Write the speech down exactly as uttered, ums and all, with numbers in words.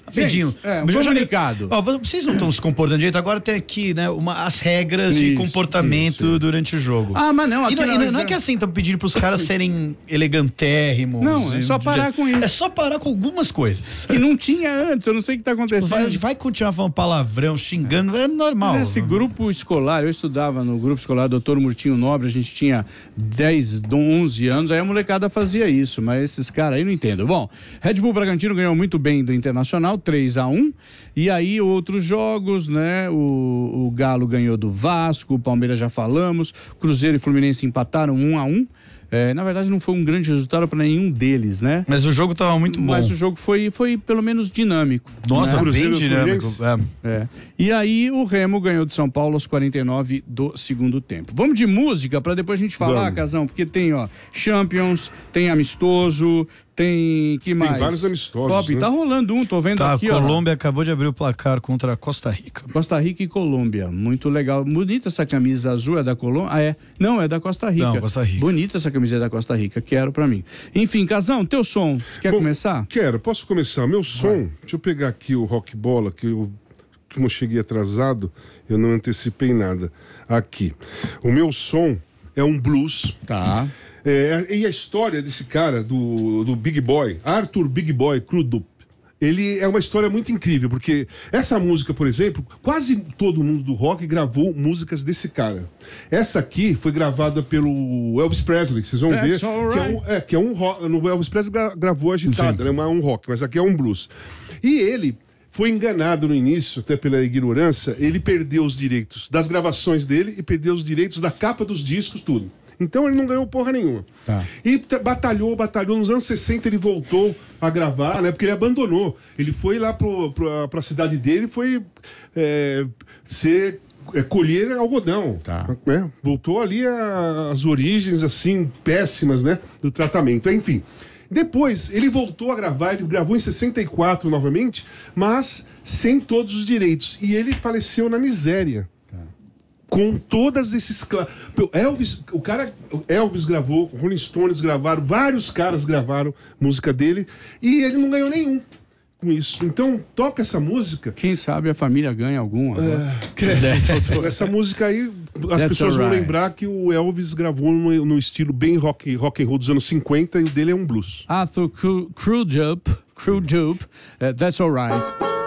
Rapidinho. É, um comunicado. Ó, vocês não estão se comportando direito, agora tem aqui, né, uma, as regras isso, de comportamento isso. durante o jogo. Ah, mas não, aqui e não, não, e não, já... não é que assim, estão pedindo pros caras serem elegantérrimos. Não, é só parar com isso. É só parar com algumas coisas. Que não tinha antes, eu não sei o que tá acontecendo. Vai, vai continuar falando palavrão, xingando, é normal. Nesse grupo escolar, eu estudava no grupo escolar doutor Murtinho Nobre, a gente tinha dez, onze anos, aí a molecada fazia isso, mas esses caras aí não entendem. Bom, Red Bull Bragantino ganhou muito bem do Internacional, três a um, e aí outros jogos, né, o, o Galo ganhou do Vasco, o Palmeiras já falamos, Cruzeiro e Fluminense empataram um a um. É, na verdade não foi um grande resultado para nenhum deles, né? Mas o jogo tava muito bom. Mas o jogo foi, foi pelo menos dinâmico. Nossa, né? bem dinâmico. É. É. E aí o Remo ganhou de São Paulo aos quarenta e nove do segundo tempo. Vamos de música para depois a gente falar, Vamos. Casão, porque tem, ó, Champions, tem amistoso, tem que mais? Tem vários amistosos. Top, né? Tá rolando um, tô vendo tá, aqui, a ó. Colômbia acabou de abrir o placar contra a Costa Rica. Costa Rica e Colômbia, muito legal. Bonita essa camisa azul, é da Colômbia? Ah, é? Não, é da Costa Rica. Não, Costa Rica. Bonita essa camisa da Costa Rica, quero pra mim. Enfim, Casão, teu som, quer Bom, começar? Quero, posso começar? Meu som, Vai. Deixa eu pegar aqui o Rock Bola, que eu, como eu cheguei atrasado, eu não antecipei nada. Aqui. O meu som é um blues. Tá. É, e a história desse cara, do, do Big Boy, Arthur Big Boy Crudup, ele é uma história muito incrível, porque essa música, por exemplo, quase todo mundo do rock gravou músicas desse cara. Essa aqui foi gravada pelo Elvis Presley, vocês vão That's ver, right. que é um, é, que é um rock. No Elvis Presley gra, gravou agitada, né, um rock, mas aqui é um blues. E ele foi enganado no início, até pela ignorância, ele perdeu os direitos das gravações dele e perdeu os direitos da capa dos discos, tudo. Então ele não ganhou porra nenhuma. Tá. E batalhou, batalhou. Nos anos sessenta ele voltou a gravar, né? Porque ele abandonou. Ele foi lá pro, pro, pra cidade dele e foi é, ser, é, colher algodão. Tá. Né? Voltou ali às origens, assim, péssimas, né? Do tratamento. Enfim. Depois, ele voltou a gravar, ele gravou em sessenta e quatro novamente, mas sem todos os direitos. E ele faleceu na miséria. Com todas esses... Elvis, o cara... Elvis gravou, Rolling Stones gravaram, vários caras gravaram música dele e ele não ganhou nenhum com isso. Então, toca essa música... Quem sabe a família ganha alguma. É, essa música aí, as That's pessoas right. vão lembrar que o Elvis gravou no, no estilo bem rock, rock and roll dos anos cinquenta e o dele é um blues. Arthur Crudup, Crudup, uh, That's Alright.